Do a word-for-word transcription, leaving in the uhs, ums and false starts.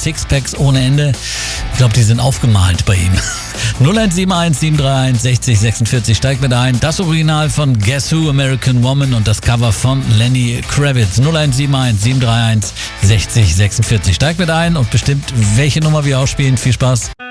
Sixpacks ohne Ende. Ich glaube, die sind aufgemalt bei ihm. null eins sieben eins sieben drei eins sechzig sechsundvierzig, steigt mit ein. Das Original von Guess Who, American Woman und das Cover von Lenny Kravitz. null eins sieben eins sieben drei eins sechzig sechsundvierzig, steigt mit ein und bestimmt, welche Nummer wir ausspielen. Viel Spaß.